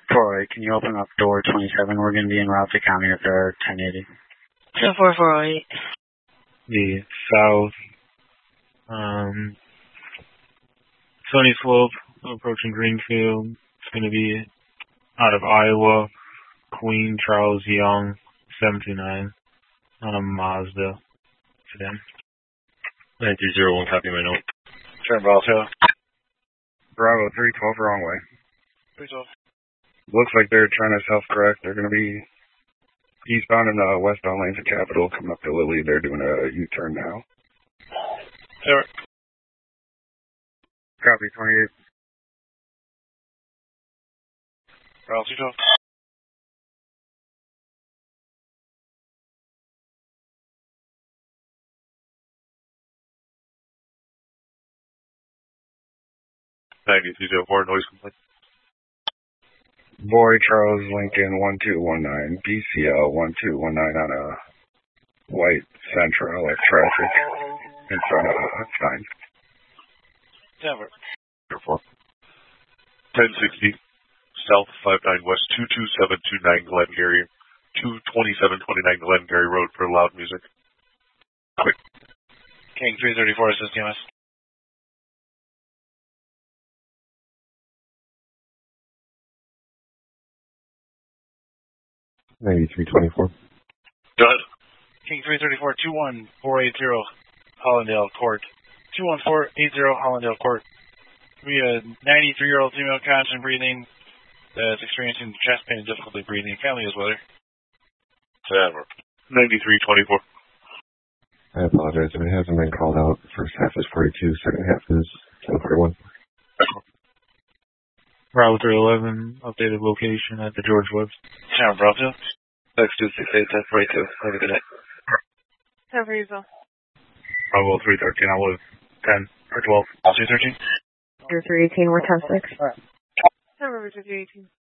408, can you open up door 27? We're going to be en route to County Repair 1080. 104408. The south, Sunny Slope, approaching Greenfield. It's going to be out of Iowa, Queen Charles Young, 729, on a Mazda sedan. 9301, copy my note. Turn Bravo. Bravo 312, wrong way. 312. Looks like they're trying to self-correct. They're going to be eastbound and westbound lanes of Capitol coming up to Lilly. They're doing a U-turn now. Sure. Copy 28. Bravo 212. Noise complaint. Boy Charles Lincoln 1219, BCL 1219 on a white Sentra, like traffic in front of sign. Denver. 1060, South 59 West 22729 Glengarry, 22729 Glengarry Road for loud music. Quick. King 334, assist EMS. 9324. Go ahead. King 334, 21480 Hollandale Court. 21480 Hollandale Court. We have a 93-year-old female constant breathing that's experiencing chest pain and difficulty breathing. Family is with her. 9324. I apologize if it hasn't been called out. First half is 42, second half is 1041. Bravo 311, updated location at the George Webb. Tower Bravo. X268, 1042. Have a good night. Have a good Bravo 313, I was 10 or 12. 213. You're 318, we're 10-6. Alright. Have a good 318.